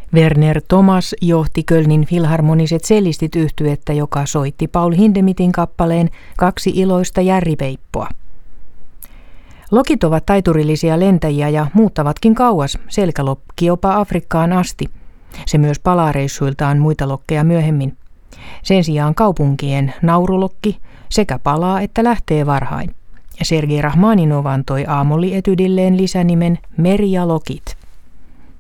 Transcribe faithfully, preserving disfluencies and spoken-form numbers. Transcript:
Werner Thomas johti Kölnin Filharmoniset cellistit -yhtyettä, joka soitti Paul Hindemithin kappaleen Kaksi iloista järripeippoa. Lokit ovat taiturillisia lentäjiä ja muuttavatkin kauas, selkälokki jopa Afrikkaan asti. Se myös palaa reissuiltaan muita lokkeja myöhemmin. Sen sijaan kaupunkien naurulokki sekä palaa että lähtee varhain. Sergei Rachmaninov antoi Aamoli-etydilleen lisänimen Meri ja lokit.